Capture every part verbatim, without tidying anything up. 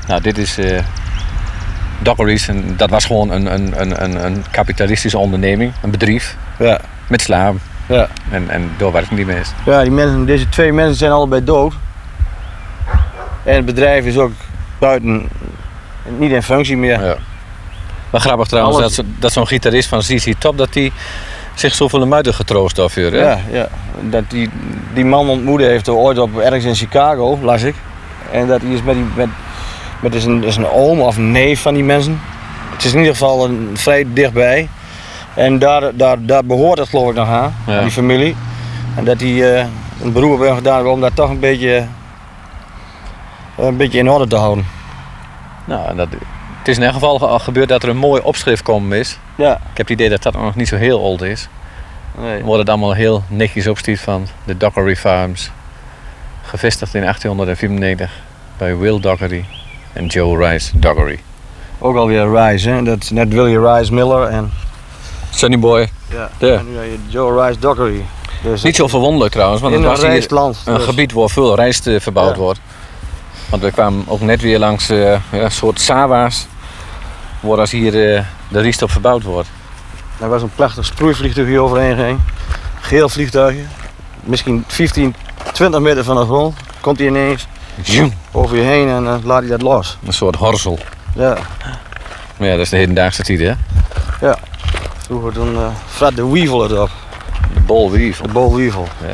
Nou, dit is uh, Dockery's. En dat was gewoon een, een, een, een kapitalistische onderneming, een bedrijf. Ja. Met slaven. Ja. En, en door werken die mensen. Ja, die mensen, deze twee mensen zijn allebei dood. En het bedrijf is ook buiten, niet in functie meer. Ja. Maar grappig trouwens, Alles... dat, dat zo'n gitarist van Z Z Top, dat die zich zoveel muiden getroost afvuurt. Ja, ja. Dat die, die man ontmoet heeft ooit op, ergens in Chicago, las ik. En dat hij is met, die, met, met is een, is een oom of een neef van die mensen. Het is in ieder geval een, vrij dichtbij. En daar, daar, daar behoort het geloof ik nog aan, ja. Die familie. En dat hij uh, een beroep heeft gedaan om dat toch een beetje, uh, een beetje in orde te houden. Nou, dat, het is in ieder geval al gebeurd dat er een mooi opschrift komen is. Ja. Ik heb het idee dat dat nog niet zo heel oud is. Nee. Dan wordt het allemaal heel netjes opgestuurd van de Dockery Farms. Gevestigd in achttienhonderdvierennegentig bij Will Dockery en Joe Rice Dockery. Ook alweer Rice, hè? Dat is net Willie Rice Miller en... Sonny Boy. Ja, ja. En nu heb je Joe Rice Dockery. Dus niet zo verwonderlijk trouwens, want het was hier land, een dus. gebied waar veel rijst uh, verbouwd ja. wordt. Want we kwamen ook net weer langs uh, ja, een soort Sawa's, waar als hier uh, de rijst op verbouwd wordt. Er was een prachtig sproeivliegtuig hier overheen ging. Geel vliegtuigje. Misschien vijftien, twintig meter van de grond. Komt hij ineens Zoom. over je heen en uh, laat hij dat los. Een soort horsel. Ja. Maar ja, dat is de hedendaagse tijd, hè? Ja. Vroeger toen uh, Fred de Weevil het op. De Bol Weevil. De Bol Weevil. Ja.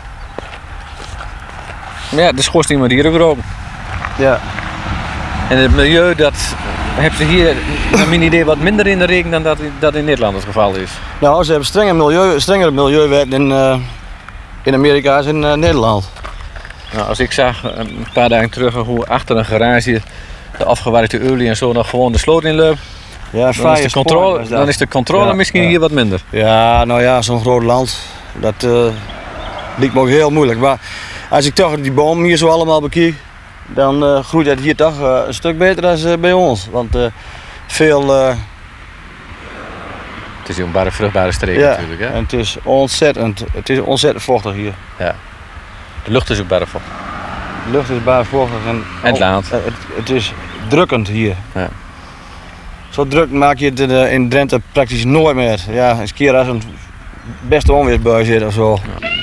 Maar ja, de schoorsteen wordt hier ook roken. Ja. En het milieu, dat hebben ze hier, naar mijn idee, wat minder in de regen dan dat, dat in Nederland het geval is. Nou, ze hebben strenge milieu, strengere milieuwet in, uh, in Amerika als in uh, Nederland. Nou, als ik zag een paar dagen terug hoe achter een garage de afgewerkte olie en zo nog gewoon de sloot inloopt. Ja, dan, is de controle, dan is de controle ja, misschien ja. hier wat minder. Ja, nou ja, zo'n groot land, dat uh, lijkt me ook heel moeilijk. Maar als ik toch die bomen hier zo allemaal bekijk, dan uh, groeit het hier toch uh, een stuk beter dan uh, bij ons. Want uh, veel... Uh... Het is een bare vruchtbare streek ja, natuurlijk. Hè? En het is ontzettend, het is ontzettend vochtig hier. Ja. De lucht is ook bare vochtig. De lucht is bare vochtig en, en het land. Het, het is drukkend hier. Ja. Zo druk maak je het in Drenthe praktisch nooit meer. Ja, eens een keer als een beste onweersbui zit of zo. Ja.